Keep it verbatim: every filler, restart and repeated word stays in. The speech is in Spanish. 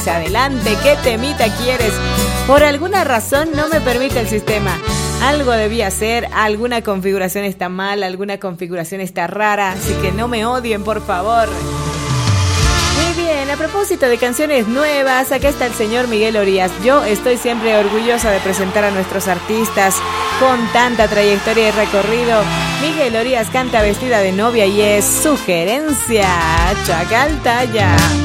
Adelante, ¿qué temita quieres? Por alguna razón no me permite el sistema. Algo debía hacer, alguna configuración está mal, alguna configuración está rara, así que no me odien, por favor. Muy bien, a propósito de canciones nuevas, acá está el señor Miguel Orías. Yo estoy siempre orgullosa de presentar a nuestros artistas con tanta trayectoria y recorrido. Miguel Orías canta Vestida de novia y es Sugerencia Chacaltaya.